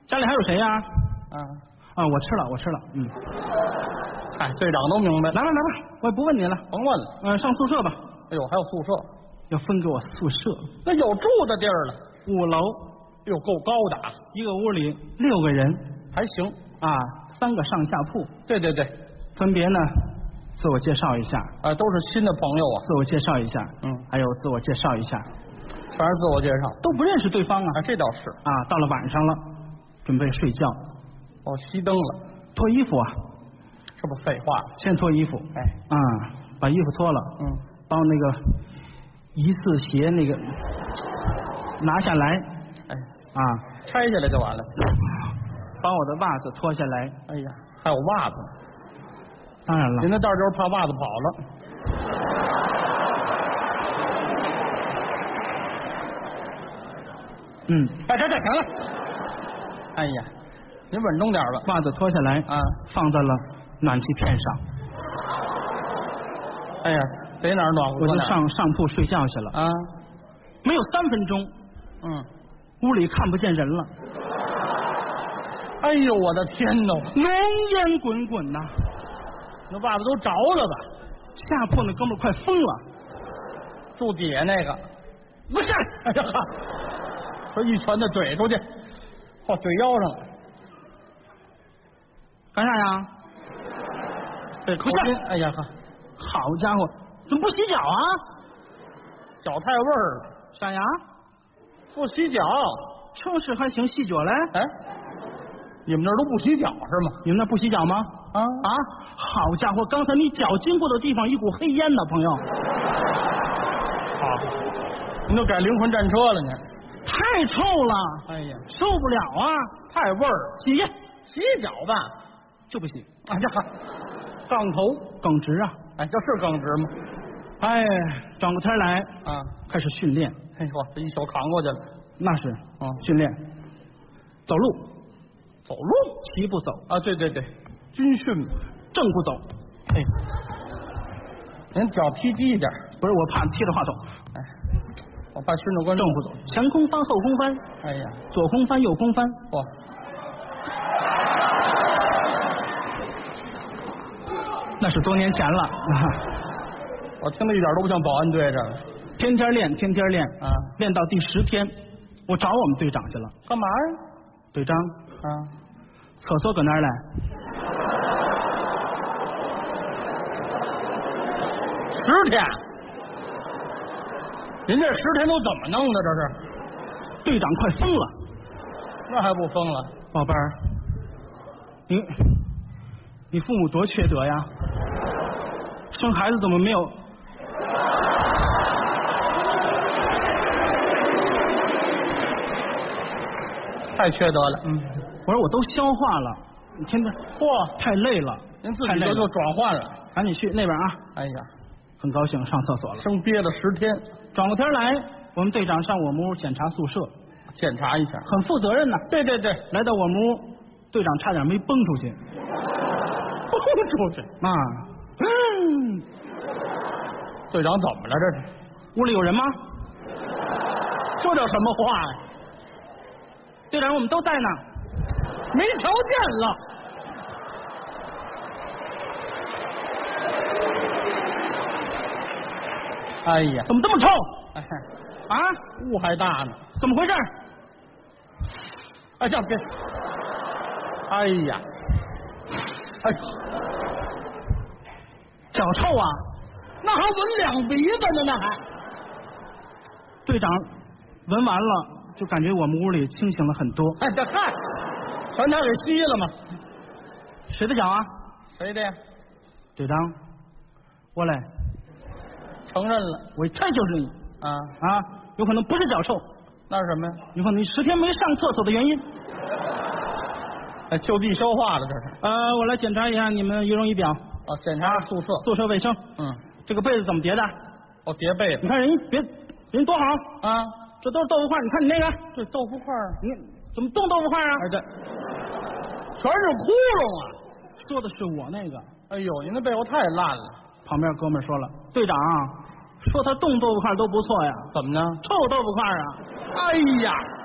家里还有谁呀？我吃了， 嗨，队长都明白。 来吧，我也不问你了， 甭问了。 上宿舍吧。 哎呦，还有宿舍， 要分给我宿舍， 那有住的地儿了。 5楼， 哟，够高的啊！ 一个屋里6个人， 还行啊，3个上下铺。 对， 分别呢，自我介绍一下。 都是新的朋友啊。 自我介绍一下，还有自我介绍一下， 全是自我介绍， 都不认识对方啊。 这倒是啊，到了晚上了，准备睡觉。 熄灯了， 脱衣服啊， 这不废话？ 先脱衣服。把衣服脱了，帮那个疑似鞋那个拿下来， 拆下来就完了。 把我的袜子脱下来。 哎呀，还有袜子。 当然了， 您那道就是怕袜子跑了。这行了。哎呀，您稳重点吧。 袜子脱下来放在了暖气片上。 哎呀，得哪儿暖和我就上铺睡觉去了没有3分钟，屋里看不见人了。 哎呦，我的天哪！ 浓烟滚滚呐， 那袜子都着了吧？ 下铺那哥们儿快疯了， 住底下那个不是， 哎呀，说一拳的怼出去，怼腰上了， 干啥呀？ 这不是，哎呀， 好家伙，怎么不洗脚啊？ 脚太味儿了。 啥呀？ 不洗脚？ 就是还行，洗脚嘞？ 你们那儿都不洗脚是吗？ 你们那儿不洗脚吗？好家伙，刚才你脚经过的地方一股黑烟呢，朋友。 您都改灵魂战车了呢？ 太臭了！ 哎呀， 受不了啊！ 太味儿， 洗脚吧就不洗。 哎呀，杠头耿直啊！ 这是耿直吗？ 转过天来开始训练。 这一宿扛过去了。 那是训练，走路，齐步走对，军训嘛， 正步走。 您脚踢低一点， 不是我怕踢着话筒。 我怕群众观众。 正步走，前空翻，后空翻。 哎呀， 左空翻，右空翻。那是多年前了。 我听着一点都不像保安队这。 天天练，练到第10天，我找我们队长去了。 干嘛呀？ 队长厕所搁哪儿嘞 ？10天。您这10天都怎么弄的？这是。 队长快疯了。 那还不疯了？ 宝贝儿，你父母多缺德呀！生孩子怎么没有？ 太缺德了。 我说我都消化了，你听着，太累了， 您自己就转换了， 赶紧去那边啊！ 哎呀， 很高兴上厕所了， 生憋了10天， 转过天来，我们队长上我们屋检查宿舍， 检查一下， 很负责任呐。 对， 来到我们屋，队长差点没蹦出去， 蹦出去啊！ 队长怎么了？这是屋里有人吗？ 这叫什么话呀？ 队长，我们都在呢， 没条件了。哎呀， 怎么这么臭？ 雾还大呢， 怎么回事？ 这别，哎呀， 脚臭啊， 那还闻2鼻子呢，那还。 队长闻完了，就感觉我们屋里清醒了很多。 这嗨，全他给吸了吗？ 谁的脚啊？ 谁的呀？ 队长，我嘞。 承认了， 我一猜就是你有可能不是脚臭， 那是什么呀？ 有可能你10天没上厕所的原因。 就地消化了，这是。 我来检查一下你们仪容仪表。 检查宿舍卫生。这个被子怎么叠的？ 叠被子。 你看人多好这都是豆腐块，你看你那个， 这豆腐块你怎么动豆腐块啊？ 这全是窟窿啊！ 说的是我那个。 哎呦，您的被窝太烂了。 旁边哥们说了，队长说他动豆腐块都不错呀。 怎么呢？ 臭豆腐块啊！ 哎呀！